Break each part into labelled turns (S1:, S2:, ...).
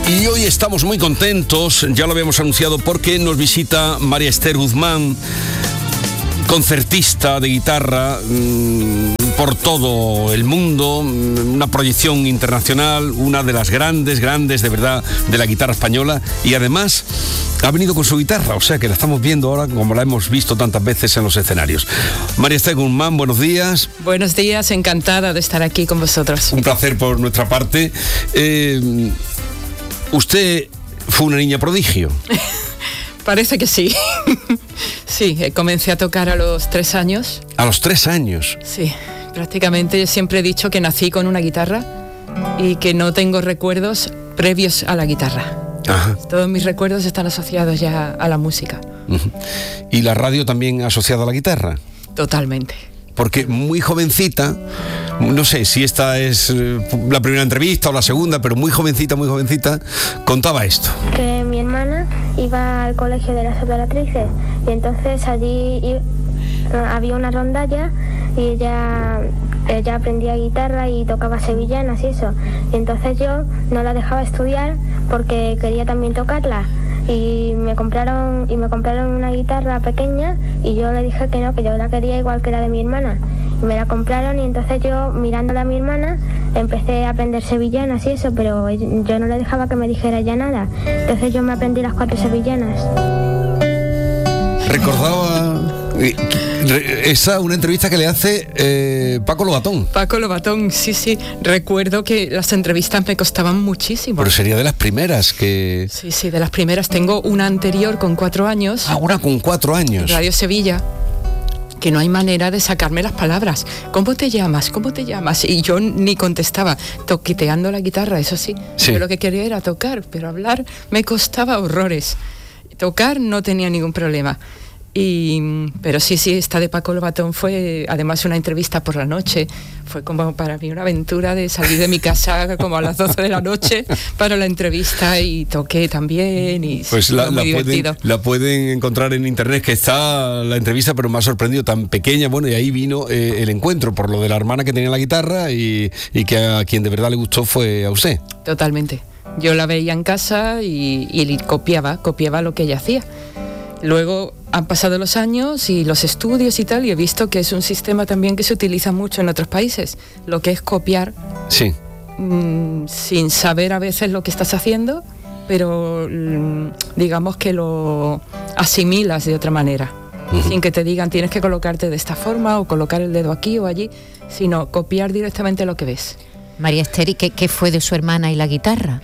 S1: Y hoy estamos muy contentos, ya lo habíamos anunciado, porque nos visita María Esther Guzmán, concertista de guitarra por todo el mundo, una proyección internacional, una de las grandes de verdad de la guitarra española, y además ha venido con su guitarra, o sea que la estamos viendo ahora como la hemos visto tantas veces en los escenarios. María Esther Guzmán, buenos días.
S2: Buenos días, encantada de estar aquí con vosotros.
S1: Un placer por nuestra parte. Usted fue una niña prodigio.
S2: Parece que sí. Sí, comencé a tocar a los 3 años.
S1: ¿A los 3 años?
S2: Sí, prácticamente siempre he dicho que nací con una guitarra y que no tengo recuerdos previos a la guitarra.
S1: Ajá.
S2: Todos mis recuerdos están asociados ya a la música.
S1: Uh-huh. ¿Y la radio también asociada a la guitarra?
S2: Totalmente.
S1: Porque muy jovencita, no sé si esta es la primera entrevista o la segunda, pero muy jovencita, contaba esto.
S3: Que mi hermana iba al colegio de las operatrices y entonces allí había una rondalla y ella aprendía guitarra y tocaba sevillanas y eso. Y entonces yo no la dejaba estudiar porque quería también tocarla. Y me compraron una guitarra pequeña y yo le dije que no, que yo la quería igual que la de mi hermana. Y me la compraron y entonces yo, mirándola a mi hermana, empecé a aprender sevillanas y eso, pero yo no le dejaba que me dijera ya nada. Entonces yo me aprendí las 4 sevillanas.
S1: Recordaba una entrevista que le hace Paco Lobatón.
S2: Paco Lobatón, sí. Recuerdo que las entrevistas me costaban muchísimo.
S1: Pero sería de las primeras que...
S2: Sí, de las primeras. Tengo una anterior con 4 años.
S1: Ah, una con 4 años.
S2: Radio Sevilla, que no hay manera de sacarme las palabras. ¿Cómo te llamas? Y yo ni contestaba, toqueteando la guitarra, eso sí. Yo lo que quería era tocar, pero hablar me costaba horrores. Tocar no tenía ningún problema. Pero sí, esta de Paco Lobatón fue además una entrevista por la noche. Fue como para mí una aventura de salir de mi casa como a las 12 de la noche para la entrevista, y toqué también y
S1: pues
S2: muy divertido.
S1: La pueden encontrar en internet, que está la entrevista, pero me ha sorprendido, tan pequeña. Bueno, y ahí vino el encuentro por lo de la hermana que tenía la guitarra y que a quien de verdad le gustó fue a usted.
S2: Totalmente. Yo la veía en casa y copiaba lo que ella hacía. Luego han pasado los años y los estudios y tal, y he visto que es un sistema también que se utiliza mucho en otros países, lo que es copiar,
S1: sí,
S2: sin saber a veces lo que estás haciendo, pero digamos que lo asimilas de otra manera, sin que te digan tienes que colocarte de esta forma o colocar el dedo aquí o allí, sino copiar directamente lo que ves.
S4: María Esther, ¿y qué fue de su hermana y la guitarra?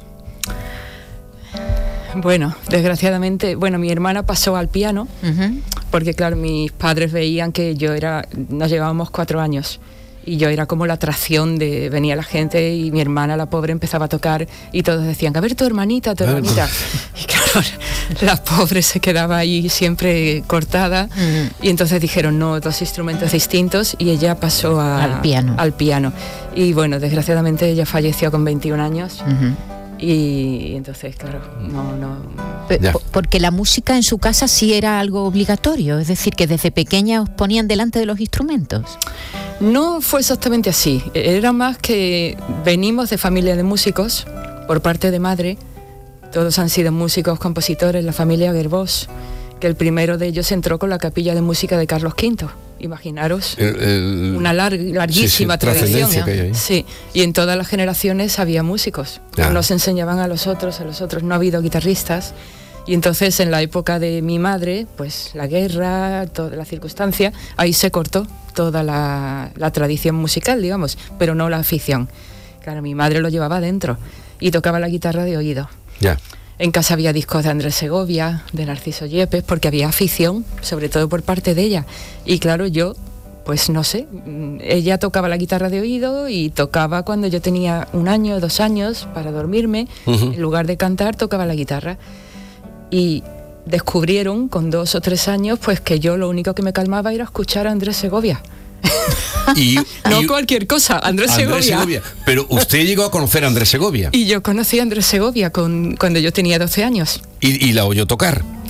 S2: Bueno, desgraciadamente, mi hermana pasó al piano, porque claro, mis padres veían que nos llevábamos 4 años, y yo era como la atracción venía la gente, y mi hermana, la pobre, empezaba a tocar, y todos decían, a ver tu hermanita. Y claro, la pobre se quedaba ahí siempre cortada, y entonces dijeron, no, 2 instrumentos distintos, y ella pasó al piano. Y bueno, desgraciadamente ella falleció con 21 años. Y entonces, claro, no.
S4: Porque la música en su casa sí era algo obligatorio, es decir, que desde pequeña os ponían delante de los instrumentos.
S2: No fue exactamente así, era más que venimos de familia de músicos, por parte de madre, todos han sido músicos, compositores, la familia Gerbós, que el primero de ellos entró con la capilla de música de Carlos V. Imaginaros, una larguísima tradición. Sí, y en todas las generaciones había músicos. Nos enseñaban a los otros, no ha habido guitarristas. Y entonces en la época de mi madre, pues la guerra, toda la circunstancia, ahí se cortó toda la tradición musical, digamos, pero no la afición. Claro, mi madre lo llevaba adentro y tocaba la guitarra de oído. En casa había discos de Andrés Segovia, de Narciso Yepes, porque había afición, sobre todo por parte de ella. Y claro, yo, pues no sé, ella tocaba la guitarra de oído y tocaba cuando yo tenía 1 año, 2 años, para dormirme. En lugar de cantar, tocaba la guitarra. Y descubrieron con 2 o 3 años, pues que yo lo único que me calmaba era escuchar a Andrés Segovia. No cualquier cosa, Andrés Segovia.
S1: Pero usted llegó a conocer a Andrés Segovia.
S2: Y yo conocí a Andrés Segovia cuando yo tenía 12 años.
S1: ¿Y la oyó tocar?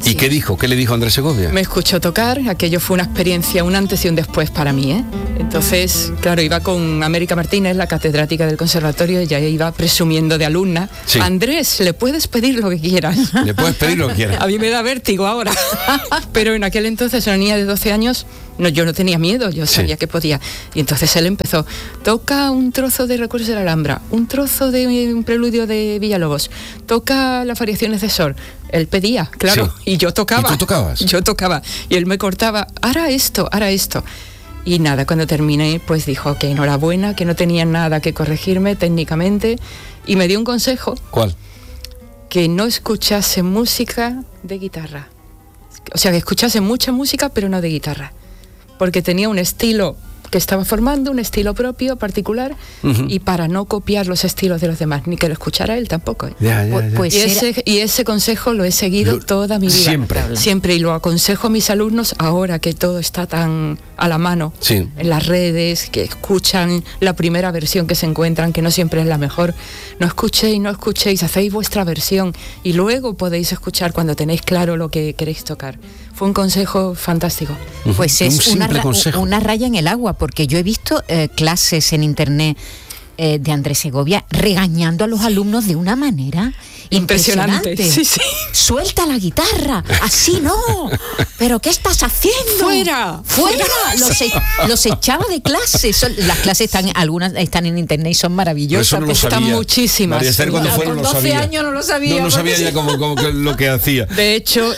S1: ¿Y
S2: Sí.
S1: qué dijo? ¿Qué le dijo Andrés Segovia?
S2: Me escuchó tocar, aquello fue una experiencia, un antes y un después para mí, ¿eh? Entonces, claro, iba con América Martínez, la catedrática del conservatorio, ella iba presumiendo de alumna.
S1: Sí.
S2: Andrés, le puedes pedir lo que quieras.
S1: Le puedes pedir lo que quieras.
S2: A mí me da vértigo ahora. Pero en aquel entonces, una niña de 12 años, no, yo no tenía miedo, yo sabía que podía. Y entonces él empezó, toca un trozo de Recuerdos de la Alhambra, un trozo de un preludio de Villalobos, toca las variaciones de Sol. Él pedía, claro,
S1: Sí.
S2: y yo tocaba.
S1: ¿Y tú tocabas?
S2: Yo tocaba. Y él me cortaba, hará esto, hará esto. Y nada, cuando terminé, pues dijo que enhorabuena, que no tenía nada que corregirme técnicamente. Y me dio un consejo,
S1: ¿Cuál?
S2: que no escuchase música de guitarra. O sea, que escuchase mucha música, pero no de guitarra. Porque tenía un estilo que estaba formando, un estilo propio, particular, y para no copiar los estilos de los demás, ni que lo escuchara él tampoco.
S1: Ya.
S4: Pues
S2: Y ese consejo lo he seguido toda mi vida.
S1: Siempre.
S2: Siempre, y lo aconsejo a mis alumnos ahora que todo está tan a la mano,
S1: Sí.
S2: en las redes, que escuchan la primera versión que se encuentran, que no siempre es la mejor. No escuchéis, hacéis vuestra versión y luego podéis escuchar cuando tenéis claro lo que queréis tocar. Fue un consejo fantástico.
S4: Pues
S1: Un
S4: es
S1: simple consejo.
S4: una raya en el agua, porque yo he visto clases en internet de Andrés Segovia regañando a los alumnos de una manera impresionante.
S2: Sí, sí.
S4: Suelta la guitarra, así no. ¿Pero qué estás haciendo?
S2: ¡Fuera!
S4: ¡Fuera! Los echaba de clases. Las clases algunas están en internet y son maravillosas.
S1: Eso no lo
S2: Están
S1: sabía.
S2: muchísimas.
S1: María Esther, cuando
S2: Con
S1: fueron, lo
S4: 12
S1: sabía.
S4: años no lo sabía.
S1: No sabía ya como que lo que hacía.
S2: De hecho,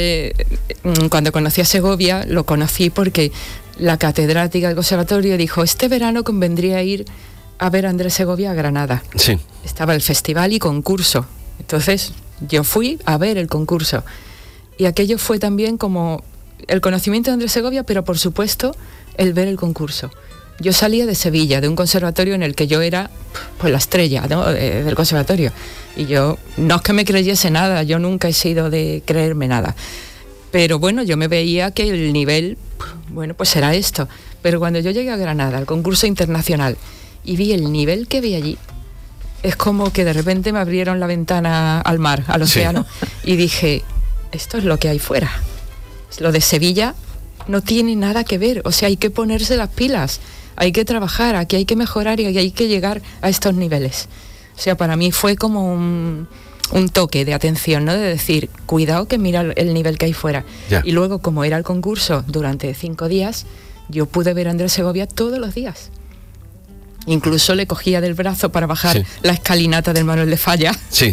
S2: cuando conocí a Segovia, lo conocí porque la catedrática del conservatorio dijo, este verano convendría ir a ver a Andrés Segovia a Granada.
S1: Sí.
S2: Estaba el festival y concurso. Entonces, yo fui a ver el concurso. Y aquello fue también como el conocimiento de Andrés Segovia, pero por supuesto, el ver el concurso. Yo salía de Sevilla, de un conservatorio en el que yo era pues la estrella, ¿no? Del conservatorio. Y yo, no es que me creyese nada, yo nunca he sido de creerme nada. Pero bueno, yo me veía que el nivel, bueno, pues era esto. Pero cuando yo llegué a Granada, al concurso internacional, y vi el nivel que vi allí, es como que de repente me abrieron la ventana al mar, al océano, y dije, esto es lo que hay fuera. Lo de Sevilla no tiene nada que ver, o sea, hay que ponerse las pilas, hay que trabajar, aquí hay que mejorar y aquí hay que llegar a estos niveles. O sea, para mí fue como un toque de atención, ¿no? De decir, cuidado que mira el nivel que hay fuera.
S1: Ya.
S2: Y luego, como era el concurso durante 5 días, yo pude ver a Andrés Segovia todos los días. Incluso le cogía del brazo para bajar la escalinata del Manuel de Falla.
S1: Sí.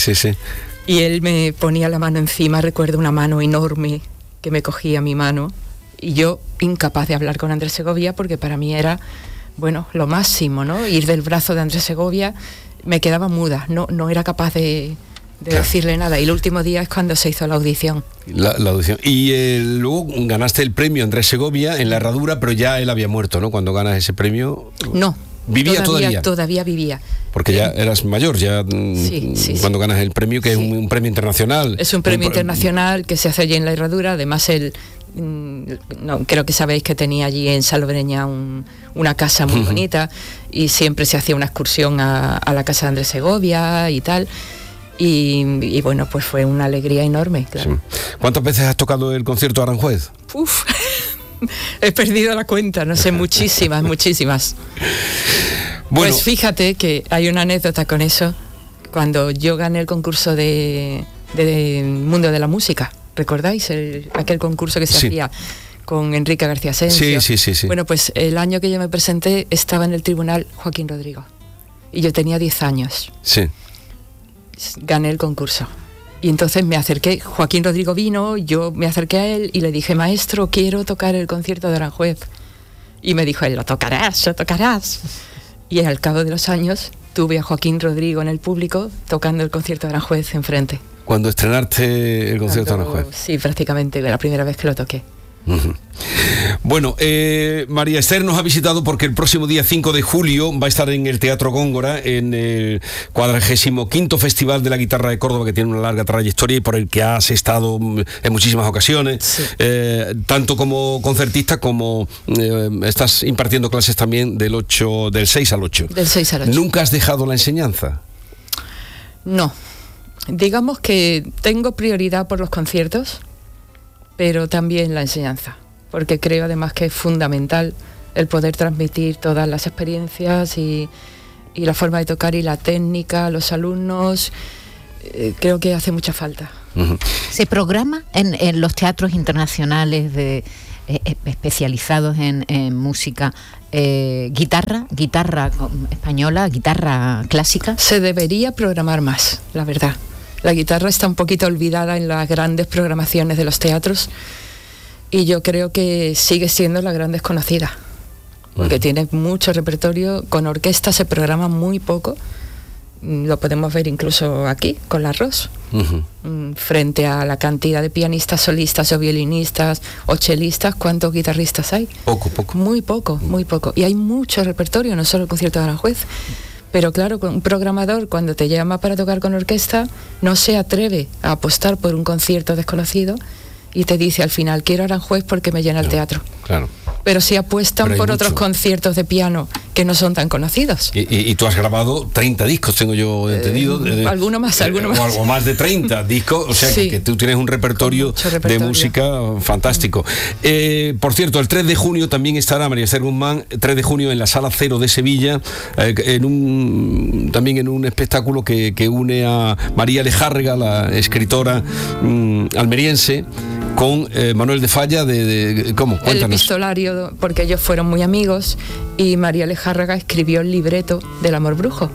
S2: Y él me ponía la mano encima, recuerdo una mano enorme que me cogía mi mano. Y yo incapaz de hablar con Andrés Segovia porque para mí era, bueno, lo máximo, ¿no? Ir del brazo de Andrés Segovia, me quedaba muda, no era capaz de decirle nada. Y el último día es cuando se hizo la audición.
S1: La audición. Y luego ganaste el premio Andrés Segovia en la Herradura, pero ya él había muerto, ¿no? Cuando ganas ese premio.
S2: No.
S1: ¿Vivía todavía?
S2: Todavía vivía.
S1: Porque ya eras mayor, ya
S2: Sí.
S1: cuando ganas el premio, que es un premio internacional.
S2: Es un premio internacional que se hace allí en la Herradura. Además, él, no, creo que sabéis que tenía allí en Salobreña una casa muy bonita y siempre se hacía una excursión a la casa de Andrés Segovia y tal. Y bueno, pues fue una alegría enorme, claro.
S1: Sí. ¿Cuántas veces has tocado el concierto de Aranjuez?
S2: Uf, he perdido la cuenta, no sé, muchísimas.
S1: Bueno,
S2: Pues fíjate que hay una anécdota con eso. Cuando yo gané el concurso de Mundo de la Música, ¿recordáis? Aquel concurso que se hacía con Enrique García Asensio.
S1: Sí.
S2: Bueno, pues el año que yo me presenté estaba en el tribunal Joaquín Rodrigo. Y yo tenía 10 años.
S1: Sí.
S2: Gané el concurso. Y entonces me acerqué, Joaquín Rodrigo vino, yo me acerqué a él y le dije, maestro, quiero tocar el concierto de Aranjuez. Y me dijo él, lo tocarás. Y al cabo de los años tuve a Joaquín Rodrigo en el público tocando el concierto de Aranjuez enfrente.
S1: Cuando estrenaste el concierto de Aranjuez.
S2: Sí, prácticamente, la primera vez que lo toqué.
S1: Bueno, María Esther nos ha visitado porque el próximo día 5 de julio va a estar en el Teatro Góngora en el 45º Festival de la Guitarra de Córdoba, que tiene una larga trayectoria y por el que has estado en muchísimas ocasiones,
S2: sí.
S1: Tanto como concertista como estás impartiendo clases también del 6 al 8.
S2: Del 6 al 8.
S1: ¿Nunca has dejado la enseñanza?
S2: No. digamos que tengo prioridad por los conciertos, pero también la enseñanza, porque creo además que es fundamental el poder transmitir todas las experiencias y la forma de tocar y la técnica a los alumnos. Creo que hace mucha falta.
S1: Uh-huh.
S4: ¿Se programa en los teatros internacionales especializados en música guitarra española, guitarra clásica?
S2: Se debería programar más, la verdad. La guitarra está un poquito olvidada en las grandes programaciones de los teatros y yo creo que sigue siendo la gran desconocida, porque tiene mucho repertorio. Con orquesta se programa muy poco. Lo podemos ver incluso aquí, con la ROS. Uh-huh. Frente a la cantidad de pianistas solistas o violinistas o chelistas, ¿cuántos guitarristas hay?
S1: Poco.
S2: Muy poco. Y hay mucho repertorio, no solo el concierto de Aranjuez. Pero claro, un programador cuando te llama para tocar con orquesta no se atreve a apostar por un concierto desconocido y te dice al final, quiero Aranjuez porque me llena el teatro.
S1: Claro.
S2: Pero sí apuestan por otros conciertos de piano que no son tan conocidos.
S1: Y tú has grabado 30 discos, tengo yo entendido.
S2: Alguno más.
S1: O algo más de 30 discos, o sea
S2: sí,
S1: que tú tienes un repertorio de música fantástico. Por cierto, el 3 de junio también estará María Esther Guzmán, 3 de junio en la Sala Cero de Sevilla, también en un espectáculo que une a María Lejárraga, la escritora almeriense, con Manuel de Falla ¿cómo? Cuéntanos.
S2: El epistolario, porque ellos fueron muy amigos y María Lejárraga escribió el libreto del Amor Brujo.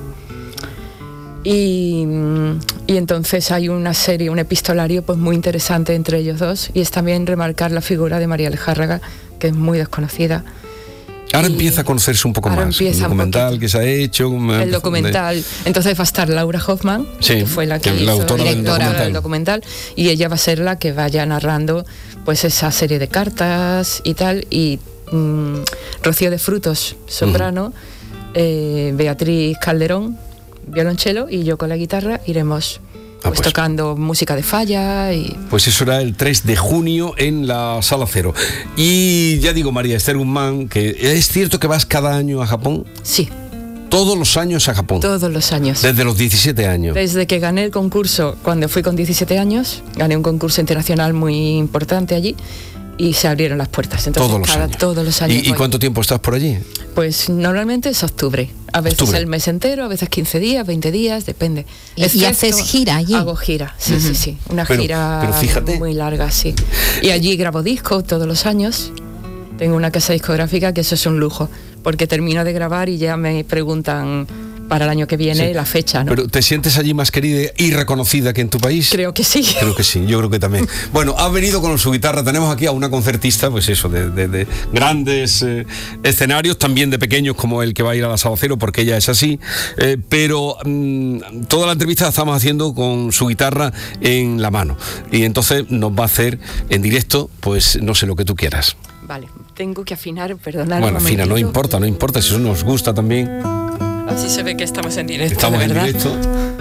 S2: Y entonces hay una serie, un epistolario pues muy interesante entre ellos dos, y es también remarcar la figura de María Lejárraga, que es muy desconocida.
S1: Ahora empieza a conocerse un poco más. El documental que se ha hecho.
S2: El documental. Entonces va a estar Laura Hoffman, que fue la que hizo
S1: autora
S2: del documental, y ella va a ser la que vaya narrando pues esa serie de cartas y tal. Y Rocío de Frutos, soprano, Beatriz Calderón, violonchelo, y yo con la guitarra iremos tocando música de Falla.
S1: Pues eso era el 3 de junio en la Sala Cero. Y ya digo, María Esther Guzmán, que ¿es cierto que vas cada año a Japón?
S2: Sí.
S1: ¿Todos los años a Japón?
S2: Todos los años.
S1: ¿Desde los 17 años?
S2: Desde que gané el concurso, cuando fui con 17 años, gané un concurso internacional muy importante allí y se abrieron las puertas. Entonces, todos los años.
S1: ¿Y cuánto tiempo estás por allí?
S2: Pues normalmente es octubre. A veces el mes entero, a veces 15 días, 20 días, depende.
S4: ¿Y haces gira allí?
S2: Hago gira, sí. Una gira
S1: fíjate,
S2: muy larga, sí. Y allí grabo discos todos los años. Tengo una casa discográfica que eso es un lujo, porque termino de grabar y ya me preguntan para el año que viene la fecha, ¿no?
S1: Pero ¿te sientes allí más querida y reconocida que en tu país?
S2: Creo que sí.
S1: Creo que sí, yo creo que también. Bueno, ha venido con su guitarra. Tenemos aquí a una concertista, pues eso, de grandes escenarios, también de pequeños como el que va a ir a la Sala Cero, porque ella es así. Pero toda la entrevista la estamos haciendo con su guitarra en la mano. Y entonces nos va a hacer en directo, pues no sé, lo que tú quieras.
S2: Vale, tengo que afinar, perdonad.
S1: Bueno, afina, no importa, si eso nos gusta también.
S2: Así se ve que estamos en directo.
S1: Estamos en directo.